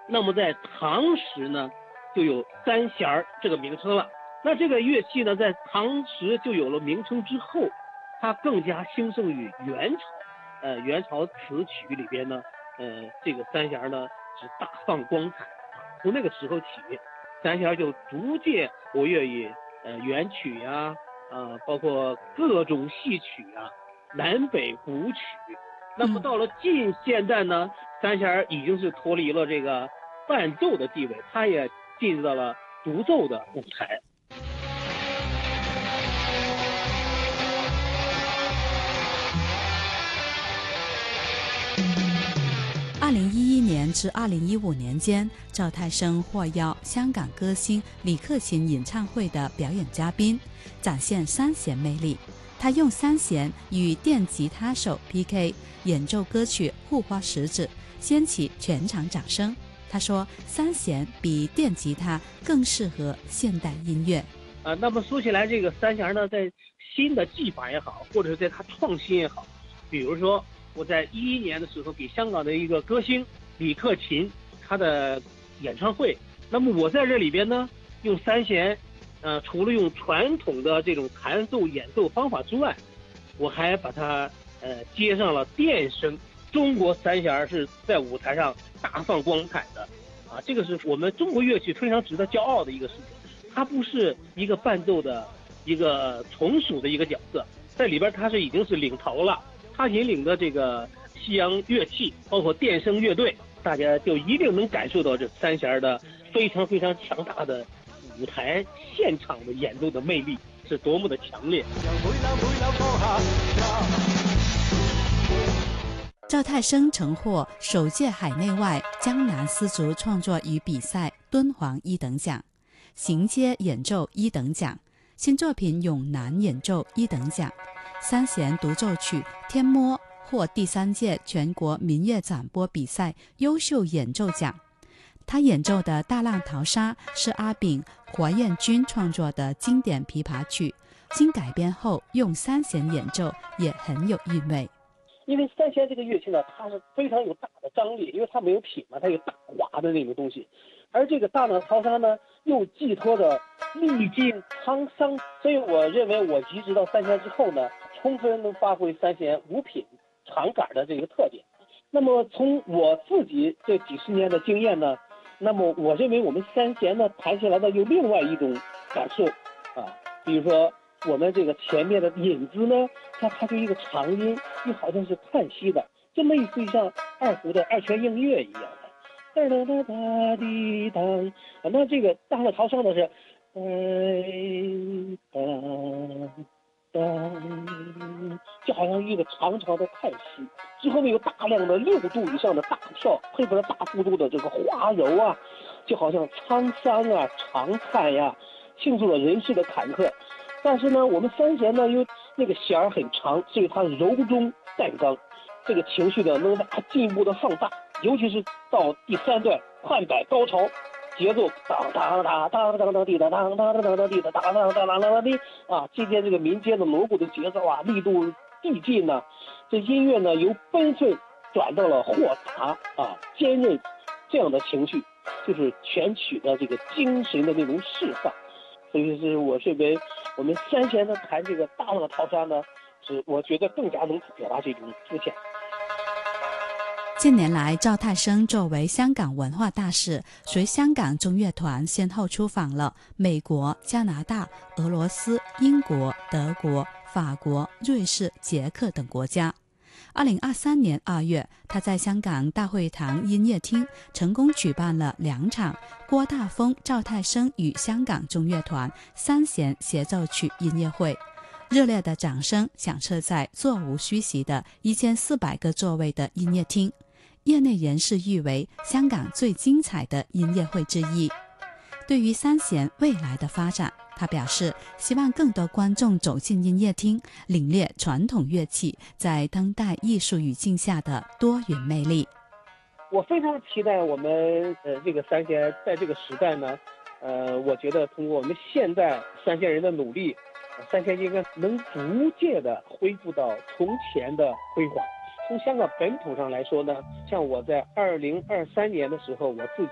那么在唐时呢，就有三弦儿这个名称了。那这个乐器呢，在唐时就有了名称之后，它更加兴盛于元朝。元朝词曲里边呢，这个三弦呢是大放光彩啊。从那个时候起，三弦就逐渐活跃于元曲呀、包括各种戏曲啊、南北古曲。那么到了近现代呢，三弦已经是脱离了这个伴奏的地位，它也进入到了独奏的舞台。 2011年至2015年间，赵泰生获邀香港歌星李克勤演唱会的表演嘉宾，展现三弦魅力。他用三弦与电吉他手 PK 演奏歌曲《护花使子》，掀起全场掌声。他说，三弦比电吉他更适合现代音乐。 那么说起来，这个三弦呢，在新的技法也好，或者是在它创新也好，比如说我在2011年的时候给香港的一个歌星李克勤他的演唱会，那么我在这里边呢，用三弦，除了用传统的这种弹奏演奏方法之外，我还把它接上了电声。中国三弦是在舞台上大放光彩的啊，这个是我们中国乐器非常值得骄傲的一个事情。它不是一个伴奏的一个从属的一个角色，在里边它是已经是领头了。它引领的这个西洋乐器，包括电声乐队，大家就一定能感受到这三弦的非常非常强大的舞台现场的演奏的魅力是多么的强烈。 赵泰生曾获首届海内外江南丝竹创作与比赛敦煌一等奖，行阶演奏一等奖，新作品咏南演奏一等奖，三弦独奏曲《天魔》获第3届全国民乐展播比赛优秀演奏奖。他演奏的《大浪淘沙》是阿炳、华彦钧创作的经典琵琶曲，经改编后用三弦演奏也很有韵味。 因为三弦这个乐器呢，它是非常有大的张力，因为它没有品嘛，它有大滑的那种东西。而这个大浪淘沙呢，又寄托着历尽沧桑，所以我认为我移植到三弦之后呢，充分能发挥三弦五品长杆的这个特点。那么从我自己这几十年的经验呢，那么我认为我们三弦呢弹起来的有另外一种感受啊，比如说我们这个前面的引子呢，它就一个长音，又好像是叹息的，就类似于像二胡的二泉映月一样的。哒哒哒哒滴当，那这个大浪淘沙呢是，就好像一个长长的叹息，之后呢有大量的6度以上的大跳，配合着大幅度的这个花柔啊，就好像沧桑啊、长叹呀，庆祝了人世的坎坷。但是呢，我们三弦呢，因为那个弦儿很长，所以它柔中带刚，这个情绪呢能把它进一步的放大，尤其是到第3段快板高潮，节奏当当当当当当滴当当当当当滴当当当当当当滴啊，今天这个民间的锣鼓的节奏啊，力度递进呢，这音乐呢由奔奋转到了豁达啊、坚韧这样的情绪，就是全曲的这个精神的那种释放。所以是我认为我们三弦呢弹这个大浪淘沙呢，是我觉得更加能表达这种思想。 近年来，赵泰生作为香港文化大使，随香港中乐团先后出访了美国、加拿大、俄罗斯、英国、德国、法国、瑞士、捷克等国家。2023年2月，他在香港大会堂音乐厅成功举办了2场郭大峰、赵泰生与香港中乐团三弦协奏曲音乐会。热烈的掌声响彻在座无虚席的1400个座位的音乐厅，业内人士誉为香港最精彩的音乐会之一。对于三弦未来的发展，他表示希望更多观众走进音乐厅，领略传统乐器在当代艺术语境下的多元魅力。 我非常期待我们这个三弦在这个时代呢，我觉得通过我们现代三弦人的努力，三弦应该能逐渐的恢复到从前的辉煌。从香港本土上来说呢，像我在2023年的时候，我自己